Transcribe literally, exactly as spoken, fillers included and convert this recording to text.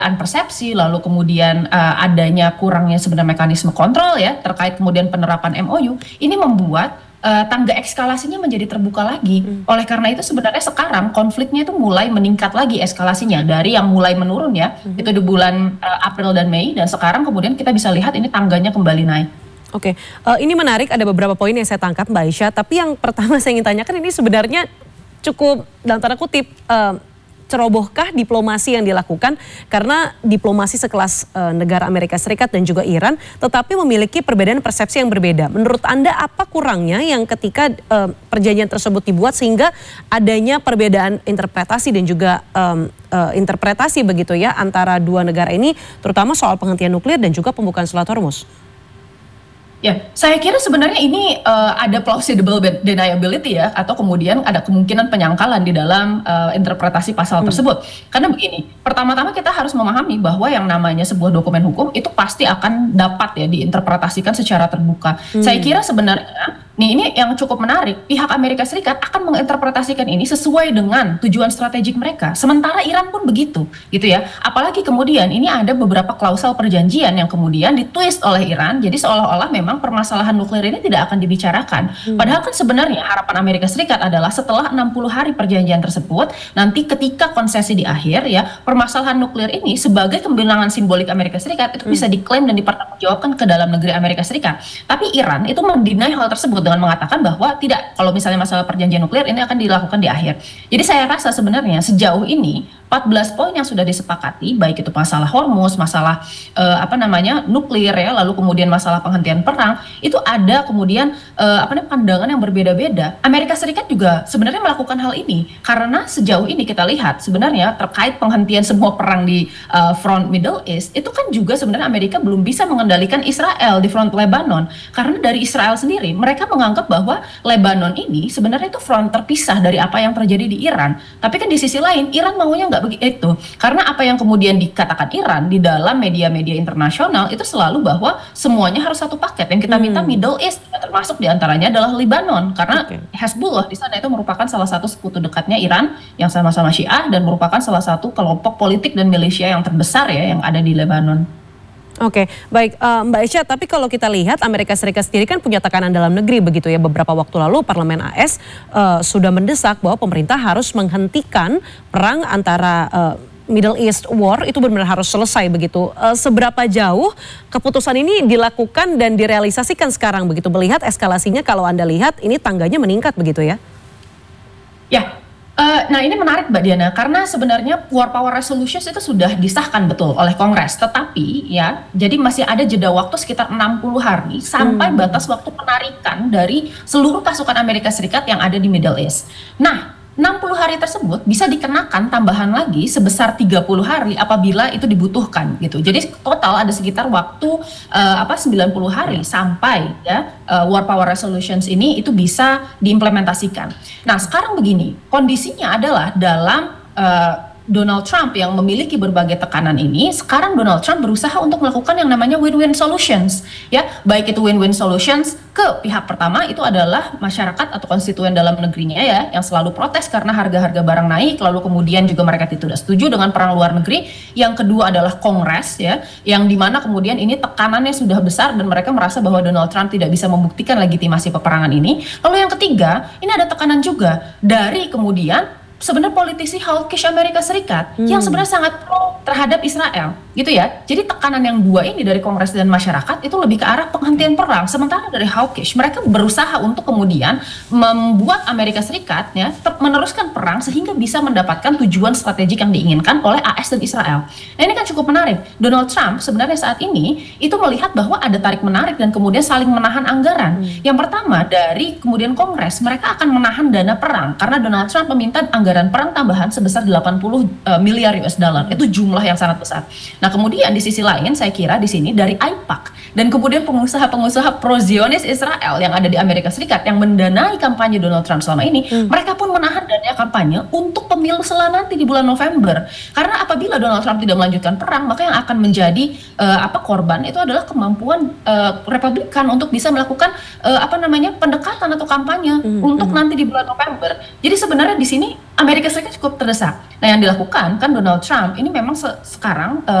persepsi, lalu kemudian uh, adanya kurangnya sebenarnya mekanisme kontrol ya terkait kemudian penerapan M O U, ini membuat uh, tangga eskalasinya menjadi terbuka lagi. Hmm. Oleh karena itu sebenarnya sekarang konfliknya itu mulai meningkat lagi eskalasinya dari yang mulai menurun ya, hmm. itu di bulan uh, April dan Mei, dan sekarang kemudian kita bisa lihat ini tangganya kembali naik. Oke, uh, ini menarik, ada beberapa poin yang saya tangkap Mbak Aisyah, tapi yang pertama saya ingin tanyakan ini sebenarnya cukup dalam tanda kutip uh, cerobohkah diplomasi yang dilakukan, karena diplomasi sekelas uh, negara Amerika Serikat dan juga Iran tetapi memiliki perbedaan persepsi yang berbeda. Menurut Anda apa kurangnya yang ketika uh, perjanjian tersebut dibuat sehingga adanya perbedaan interpretasi dan juga um, uh, interpretasi begitu ya antara dua negara ini, terutama soal penghentian nuklir dan juga pembukaan Selat Hormuz? Ya, saya kira sebenarnya ini uh, ada plausible deniability ya, atau kemudian ada kemungkinan penyangkalan di dalam uh, interpretasi pasal hmm. tersebut. Karena begini, pertama-tama kita harus memahami bahwa yang namanya sebuah dokumen hukum itu pasti akan dapat ya diinterpretasikan secara terbuka. Hmm. Saya kira sebenarnya nih ini yang cukup menarik, pihak Amerika Serikat akan menginterpretasikan ini sesuai dengan tujuan strategik mereka. Sementara Iran pun begitu, gitu ya. Apalagi kemudian ini ada beberapa klausal perjanjian yang kemudian ditwist oleh Iran, jadi seolah-olah memang permasalahan nuklir ini tidak akan dibicarakan. Hmm. Padahal kan sebenarnya harapan Amerika Serikat adalah setelah enam puluh hari perjanjian tersebut, nanti ketika konsesi di akhir ya, permasalahan nuklir ini sebagai kemenangan simbolik Amerika Serikat itu hmm. bisa diklaim dan dipertanggungjawabkan ke dalam negeri Amerika Serikat. Tapi Iran itu mendinai hal tersebut dengan mengatakan bahwa tidak, kalau misalnya masalah perjanjian nuklir ini akan dilakukan di akhir. Jadi saya rasa sebenarnya sejauh ini empat belas poin yang sudah disepakati, baik itu masalah Hormuz, masalah uh, apa namanya nuklir ya, lalu kemudian masalah penghentian perang, itu ada kemudian uh, apa namanya pandangan yang berbeda-beda. Amerika Serikat juga sebenarnya melakukan hal ini karena sejauh ini kita lihat sebenarnya terkait penghentian semua perang di uh, front Middle East, itu kan juga sebenarnya Amerika belum bisa mengendalikan Israel di front Lebanon, karena dari Israel sendiri mereka menganggap bahwa Lebanon ini sebenarnya itu front terpisah dari apa yang terjadi di Iran. Tapi kan di sisi lain Iran maunya nggak begitu, karena apa yang kemudian dikatakan Iran di dalam media-media internasional itu selalu bahwa semuanya harus satu paket. Yang kita minta hmm. Middle East, termasuk diantaranya adalah Lebanon, karena okay. Hezbollah di sana itu merupakan salah satu sekutu dekatnya Iran yang sama-sama Syiah dan merupakan salah satu kelompok politik dan militia yang terbesar ya yang ada di Lebanon. Oke, baik uh, Mbak Aisyah, tapi kalau kita lihat Amerika Serikat sendiri kan punya tekanan dalam negeri begitu ya. Beberapa waktu lalu Parlemen A S uh, sudah mendesak bahwa pemerintah harus menghentikan perang antara uh, Middle East War, itu benar-benar harus selesai begitu. Uh, seberapa jauh keputusan ini dilakukan dan direalisasikan sekarang begitu, melihat eskalasinya kalau Anda lihat ini tangganya meningkat begitu ya? Ya. Uh, nah ini menarik Mbak Diana, karena sebenarnya War Power Resolutions itu sudah disahkan betul oleh Kongres, tetapi ya jadi masih ada jeda waktu sekitar enam puluh hari sampai hmm. batas waktu penarikan dari seluruh pasukan Amerika Serikat yang ada di Middle East. Nah enam puluh hari tersebut bisa dikenakan tambahan lagi sebesar tiga puluh hari apabila itu dibutuhkan gitu. Jadi total ada sekitar waktu uh, apa sembilan puluh hari sampai ya uh, War Power Resolutions ini itu bisa diimplementasikan. Nah, sekarang begini, kondisinya adalah dalam uh, Donald Trump yang memiliki berbagai tekanan ini, sekarang Donald Trump berusaha untuk melakukan yang namanya win-win solutions, ya, baik itu win-win solutions ke pihak pertama itu adalah masyarakat atau konstituen dalam negerinya ya, yang selalu protes karena harga-harga barang naik, lalu kemudian juga mereka tidak setuju dengan perang luar negeri. Yang kedua adalah Kongres ya, yang dimana kemudian ini tekanannya sudah besar dan mereka merasa bahwa Donald Trump tidak bisa membuktikan legitimasi peperangan ini. Lalu yang ketiga, ini ada tekanan juga dari kemudian sebenarnya politisi hawkish Amerika Serikat hmm. yang sebenarnya sangat pro terhadap Israel gitu ya. Jadi tekanan yang dua ini dari Kongres dan masyarakat itu lebih ke arah penghentian perang. Sementara dari hawkish mereka berusaha untuk kemudian membuat Amerika Serikat ya meneruskan perang sehingga bisa mendapatkan tujuan strategik yang diinginkan oleh A S dan Israel. Nah ini kan cukup menarik. Donald Trump sebenarnya saat ini itu melihat bahwa ada tarik menarik dan kemudian saling menahan anggaran. Hmm. Yang pertama dari kemudian Kongres mereka akan menahan dana perang karena Donald Trump meminta anggaran anggaran perang tambahan sebesar delapan puluh uh, miliar U S dollar. Itu jumlah yang sangat besar. Nah, kemudian di sisi lain saya kira di sini dari I P A C dan kemudian pengusaha-pengusaha pro-Zionis Israel yang ada di Amerika Serikat yang mendanai kampanye Donald Trump selama ini, hmm. mereka pun menahan dana kampanye untuk pemilu sela nanti di bulan November. Karena apabila Donald Trump tidak melanjutkan perang, maka yang akan menjadi uh, apa korban itu adalah kemampuan uh, Republikan untuk bisa melakukan uh, apa namanya pendekatan atau kampanye hmm. untuk hmm. nanti di bulan November. Jadi sebenarnya di sini Amerika Serikat cukup terdesak. Nah, yang dilakukan kan Donald Trump ini memang se sekarang uh,